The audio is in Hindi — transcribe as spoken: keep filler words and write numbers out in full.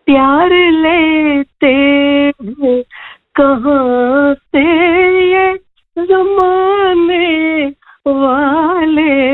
प्यार लेते हैं कहाँ से ये जमाने वाले,